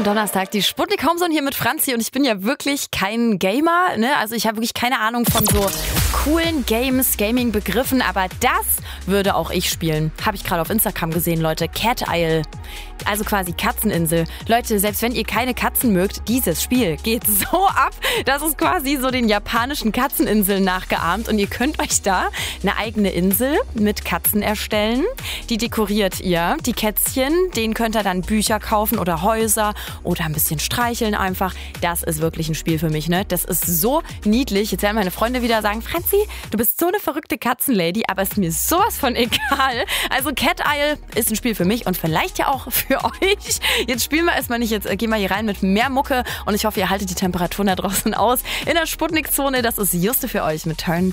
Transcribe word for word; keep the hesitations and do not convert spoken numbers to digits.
Donnerstag, die Sputnik Homezone hier mit Franzi und ich bin ja wirklich kein Gamer, ne? Also ich habe wirklich keine Ahnung von so coolen Games, Gaming-Begriffen, aber das würde auch ich spielen. Habe ich gerade auf Instagram gesehen, Leute. Cat Isle, also quasi Katzeninsel. Leute, selbst wenn ihr keine Katzen mögt, dieses Spiel geht so ab, dass es quasi so den japanischen Katzeninseln nachgeahmt und ihr könnt euch da eine eigene Insel mit Katzen erstellen. Die dekoriert ihr, die Kätzchen, denen könnt ihr dann Bücher kaufen oder Häuser oder ein bisschen streicheln einfach. Das ist wirklich ein Spiel für mich, ne? Das ist so niedlich. Jetzt werden meine Freunde wieder sagen, Franzi, du bist so eine verrückte Katzenlady, aber ist mir sowas von egal. Also Cat Isle ist ein Spiel für mich und vielleicht ja auch für euch. Jetzt spielen wir erstmal nicht, jetzt gehen wir hier rein mit mehr Mucke und ich hoffe, ihr haltet die Temperaturen da draußen aus. In der Sputnik-Zone, das ist Juste für euch mit Turn